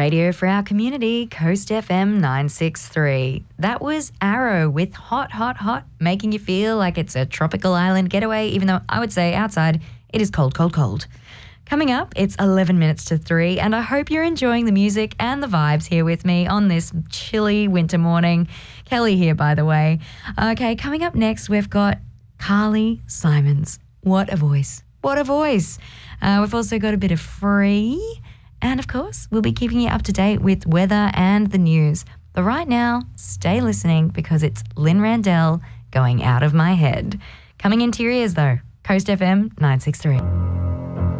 Radio for our community, Coast FM 963. That was Arrow with Hot, Hot, Hot, making you feel like it's a tropical island getaway, even though I would say outside it is cold, cold, cold. Coming up, it's 11 minutes to 3, and I hope you're enjoying the music and the vibes here with me on this chilly winter morning. Kelly here, by the way. Okay, coming up next, we've got Carly Simons. What a voice. What a voice. We've also got a bit of Free. And, of course, we'll be keeping you up to date with weather and the news. But right now, stay listening because it's Lynn Randell, Going Out of My Head. Coming into your ears, though, Coast FM 963.